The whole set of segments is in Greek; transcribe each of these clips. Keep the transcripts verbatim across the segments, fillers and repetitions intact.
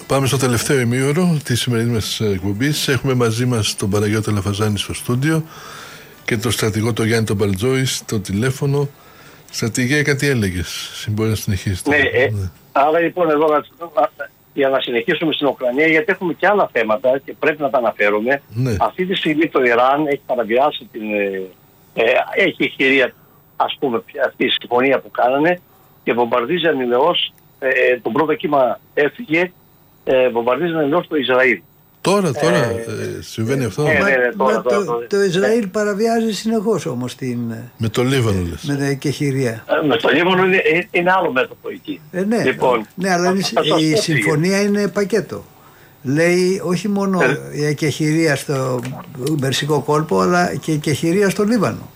Πάμε στο τελευταίο ημίωρο της σημερινής μας εκπομπής. Έχουμε μαζί μας τον Παναγιώτη Λαφαζάνη στο στούντιο και τον στρατηγό τον Γιάννη τον Μπαλτζόη στο τηλέφωνο. Στρατηγέ, κάτι έλεγες, μπορεί να συνεχίσεις. Ναι, ε, ναι. Άρα λοιπόν εδώ για να συνεχίσουμε στην Ουκρανία, γιατί έχουμε και άλλα θέματα και πρέπει να τα αναφέρουμε. Ναι. Αυτή τη στιγμή το Ιράν έχει παραβιάσει την... Ε, έχει ευκαιρία, ας πούμε, αυτή η συμφωνία που κάνανε και βομβαρδίζει ανηλαιώς, ε, το πρώτο κύμα έφυγε, ε, βομβαρδίζει ανηλαιώς το Ισραήλ. Τώρα, τώρα ε, ε, συμβαίνει αυτό. Ναι, ναι, ναι, τώρα, μα τώρα, το, τώρα, το Ισραήλ ναι. παραβιάζει συνεχώς όμως την... Με το Λίβανο λες. Με την εκεχηρία. Ε, με το Λίβανο είναι, είναι άλλο μέτωπο εκεί. Ε, ναι, λοιπόν, ναι, αλλά θα, η θα συμφωνία είναι πακέτο. Λέει όχι μόνο ε. η εκεχηρία στο Περσικό κόλπο, αλλά και η εκεχηρία στο Λίβανο.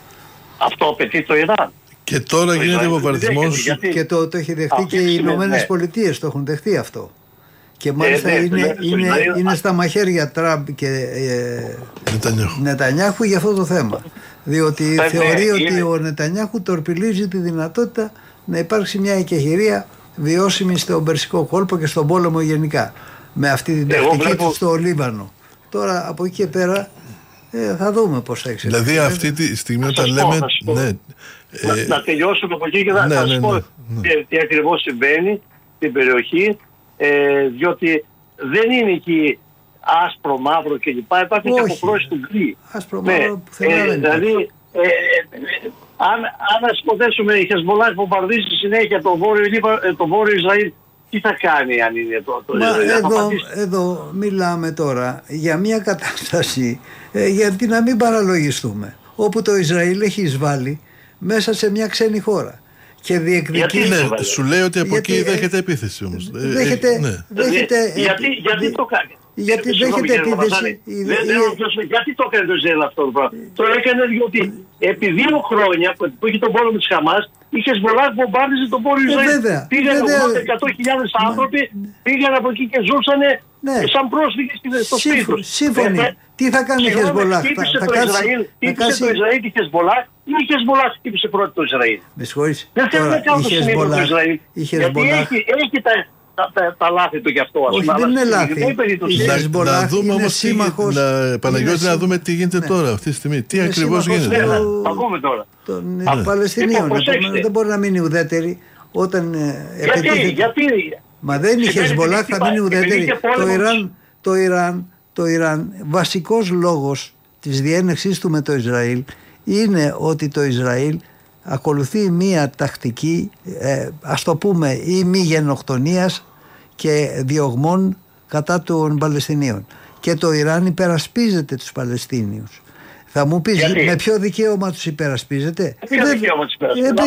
Αυτό απαιτεί το Ιράν. Και τώρα το γίνεται βομβαρδισμός. Και το, το έχει δεχτεί και οι Ηνωμένες ναι. Πολιτείες, το έχουν δεχτεί αυτό. Και μάλιστα ε, ναι, είναι, ναι, είναι, είναι, είναι στα μαχαίρια Τραμπ και ε, Νετανιάχου. Νετανιάχου για αυτό το θέμα. Διότι ε, θεωρεί ναι, ότι είναι. ο Νετανιάχου τορπιλίζει τη δυνατότητα να υπάρξει μια εκεχηρία βιώσιμη στον Περσικό κόλπο και στον πόλεμο γενικά. Με αυτή την τακτική βλέπω... του στο Λίβανο. Τώρα από εκεί και πέρα ε, θα δούμε πώς θα εξελιχθεί. Δηλαδή αυτή τη στιγμή όταν λέμε... Πω, ναι, να, ε, να τελειώσουμε από εκεί και θα, ναι, θα ναι, σας πω ναι, ναι. τι, τι ακριβώς συμβαίνει στην περιοχή. Ε, διότι δεν είναι εκεί άσπρο, μαύρο κλπ. Υπάρχει και αποκρόση του γκρι. Άσπρο, μαύρο που θέλει. Ε, δηλαδή, ε, ε, αν, αν ασποδέσουμε η Χεσμολάχ βομβαρδίσει συνέχεια το βόρειο, το βόρειο Ισραήλ, τι θα κάνει αν είναι το, το Μα Ισραήλ. Εδώ, εδώ μιλάμε τώρα για μια κατάσταση ε, γιατί να μην παραλογιστούμε. Όπου το Ισραήλ έχει εισβάλει μέσα σε μια ξένη χώρα. Και διεκδικεί. Ναι, σου λέει ότι από γιατί, εκεί δέχεται επίθεση όμως. Δέχεται, ε, ναι. δέχεται, ε, γιατί, γιατί το κάνει. Γιατί δέχεται επίθεση. Γιατί το έκανε το Ισραήλ αυτό το πράγμα. Το έκανε διότι επί δύο χρόνια που είχε τον πόλεμο της Χαμάς, η Χεσμολάχ βομβάρδιζε τον πόλεμο Ισραήλ. Πήγαν ογδόντα με εκατό χιλιάδες άνθρωποι, πήγαν από εκεί και ζούσαν σαν πρόσφυγες στο σπίτι τους. Σύμφωνοι. Τι θα κάνει η Χεσμολάχ? Χτύπησε το Ισραήλ, χτύπησε το Ισραήλ τη Χεσμολάχ ή η Χεσμολάχ χτύπησε πρώτα το Ισραήλ? Με συγχωρείς. Δεν θέλω να κάνω το συνήθω το Ισραήλ. Γιατί έχει τα... Τα, τα, τα λάθη του γι' αυτό, ας πούμε. Όχι, δεν είναι λάθη. Να, να δούμε όμως τι, να, Παναγιώτη, να δούμε τι γίνεται ναι. τώρα αυτή τη στιγμή. Τι είναι ακριβώς γίνεται. Ναι, θα πούμε τώρα. Των ναι. Παλαιστινίων. Λοιπόν, δεν μπορεί να μείνει ουδέτερη όταν γιατί, επιτίθεται. Γιατί. Μα δεν είναι η Χεσμολάχ, θα μείνει ουδέτερη. Το Ιράν, το Ιράν, το Ιράν, βασικός λόγος της διένεξής του με το Ισραήλ είναι ότι το Ισραήλ ακολουθεί μία τακτική, ε, ας το πούμε, ή μη γενοκτονίας και διωγμών κατά των Παλαιστινίων. Και το Ιράν υπερασπίζεται τους Παλαιστίνιους. Θα μου πεις, με ποιο δικαίωμα τους υπερασπίζεται? Ποιο δικαίωμα τους υπερασπίζεται?